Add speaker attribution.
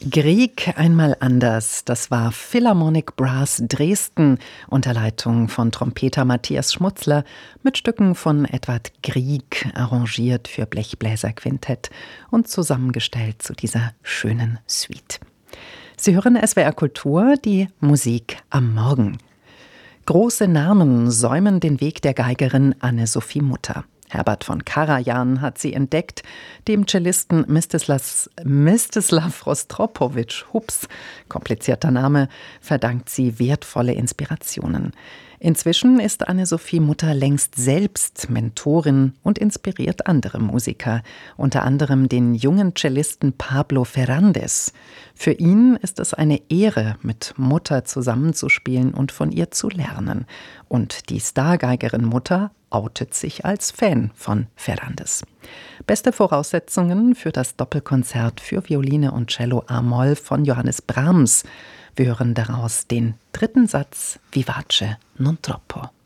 Speaker 1: Grieg einmal anders. Das war Philharmonic Brass Dresden unter Leitung von Trompeter Matthias Schmutzler mit Stücken von Edvard Grieg, arrangiert für Blechbläserquintett und zusammengestellt zu dieser schönen Suite. Sie hören SWR Kultur, die Musik am Morgen. Große Namen säumen den Weg der Geigerin Anne-Sophie Mutter. Herbert von Karajan hat sie entdeckt. Dem Cellisten Mstislav Rostropowitsch Hups, komplizierter Name, verdankt sie wertvolle Inspirationen. Inzwischen ist Anne-Sophie Mutter längst selbst Mentorin und inspiriert andere Musiker, unter anderem den jungen Cellisten Pablo Ferrandez. Für ihn ist es eine Ehre, mit Mutter zusammenzuspielen und von ihr zu lernen. Und die Stargeigerin Mutter outet sich als Fan von Ferrandez. Beste Voraussetzungen für das Doppelkonzert für Violine und Cello a-Moll von Johannes Brahms. Wir hören daraus den dritten Satz Vivace non troppo.